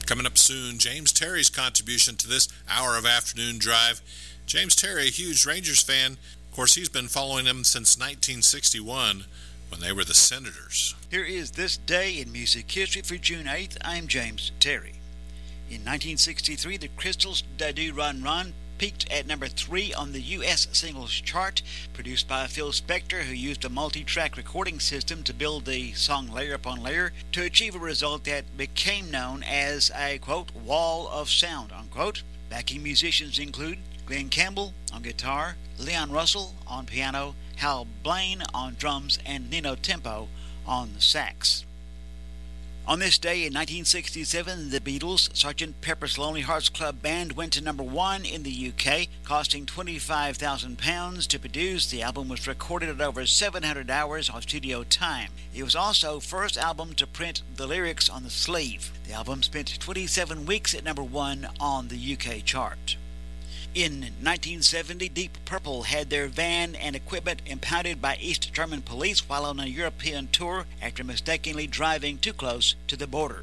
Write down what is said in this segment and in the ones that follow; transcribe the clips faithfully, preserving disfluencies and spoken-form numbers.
Coming up soon, James Terry's contribution to this hour of Afternoon Drive. James Terry, a huge Rangers fan. Of course, he's been following them since nineteen sixty-one when they were the Senators. Here is This Day in Music History for June eighth. I'm James Terry. In nineteen sixty-three, the Crystals' Da Do Run Run peaked at number three on the U S singles chart, produced by Phil Spector, who used a multi-track recording system to build the song layer upon layer to achieve a result that became known as a, quote, wall of sound, unquote. Backing musicians include Glenn Campbell on guitar, Leon Russell on piano, Hal Blaine on drums, and Nino Tempo on the sax. On this day in nineteen sixty-seven, the Beatles' Sergeant Pepper's Lonely Hearts Club Band went to number one in the U K, costing twenty-five thousand pounds to produce. The album was recorded at over seven hundred hours of studio time. It was also first album to print the lyrics on the sleeve. The album spent twenty-seven weeks at number one on the U K chart. In nineteen seventy, Deep Purple had their van and equipment impounded by East German police while on a European tour after mistakenly driving too close to the border.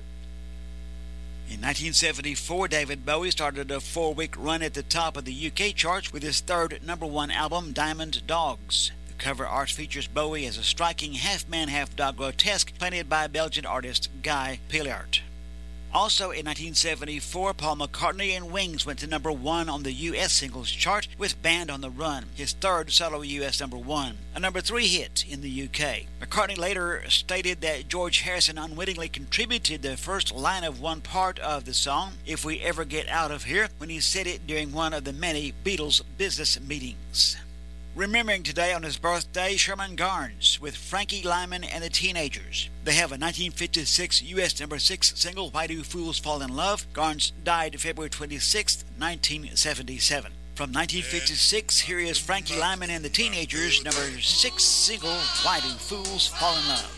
In nineteen seventy-four, David Bowie started a four-week run at the top of the U K charts with his third number one album, Diamond Dogs. The cover art features Bowie as a striking half-man, half-dog grotesque painted by Belgian artist Guy Pilaert. Also in nineteen seventy-four, Paul McCartney and Wings went to number one on the U S singles chart with Band on the Run, his third solo U S number one, a number three hit in the U K. McCartney later stated that George Harrison unwittingly contributed the first line of one part of the song, If We Ever Get Out of Here, when he said it during one of the many Beatles business meetings. Remembering today on his birthday, Sherman Garnes with Frankie Lyman and the Teenagers. They have a nineteen fifty-six U S number six single, Why Do Fools Fall in Love? Garnes died February twenty-sixth, nineteen seventy-seven. From nineteen fifty-six, here is Frankie Lyman and the Teenagers, number six single, Why Do Fools Fall in Love?